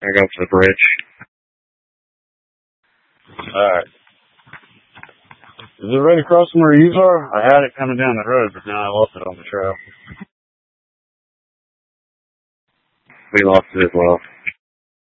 I go to the bridge. Alright. Is it right across from where you are? I had it coming down the road, but now I lost it on the trail. We lost it as well.